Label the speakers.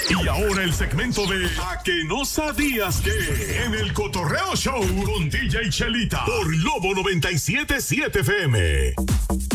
Speaker 1: Y ahora el segmento de A que no sabías que en el Cotorreo Show con DJ Chelita por Lobo 97.7 FM.